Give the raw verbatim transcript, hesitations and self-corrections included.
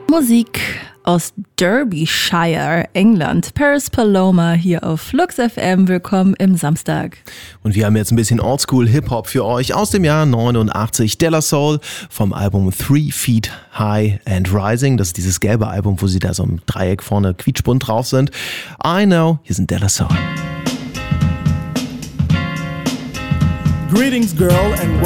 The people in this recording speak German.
Musik aus Derbyshire, England. Paris Paloma hier auf Flux F M. Willkommen im Samstag. Und wir haben jetzt ein bisschen Oldschool-Hip-Hop für euch aus dem Jahr neunundachtzig. De La Soul vom Album Three Feet High and Rising. Das ist dieses gelbe Album, wo sie da so im Dreieck vorne quietschbunt drauf sind. I Know, hier sind De La Soul. Greetings, girl, and